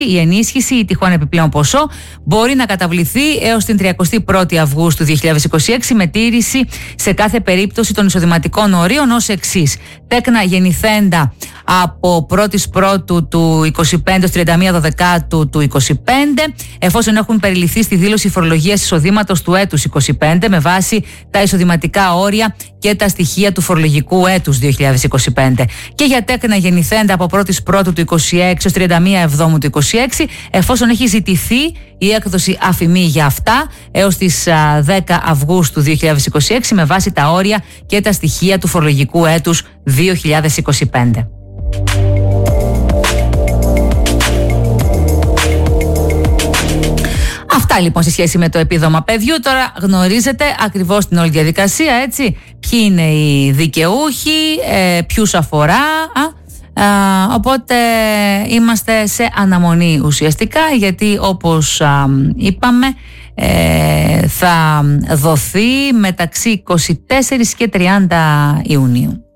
η ενίσχυση ή τυχόν επιπλέον ποσό μπορεί να καταβληθεί έως την 31η Αυγούστου 2026 με τήρηση σε κάθε περίπτωση των εισοδηματικών ορίων ως εξής. Τέκνα γεννηθέντα από 1η Πρώτου του 25 ως 31 Δεκάτου του 25, εφόσον έχουν περιληφθεί στη δήλωση φορολογίας εισοδήματος του έτους 25 με βάση τα εισοδηματικά όρια και τα στοιχεία του φορολογικού έτους 2025. Και για τέκνα γεννηθέντα από 1η Πρώτου του 26 ως 31 Εβδόμου του 26, εφόσον έχει ζητηθεί η έκδοση αφημί για αυτά έως τις 10 Αυγούστου 2026 με βάση τα όρια και τα στοιχεία του φορολογικού έτους 2025. Αυτά λοιπόν σε σχέση με το επίδομα παιδιού. Τώρα γνωρίζετε ακριβώς την όλη διαδικασία, έτσι. Ποιοι είναι οι δικαιούχοι, ποιους αφορά. Οπότε είμαστε σε αναμονή ουσιαστικά, γιατί όπως είπαμε θα δοθεί μεταξύ 24 και 30 Ιουνίου.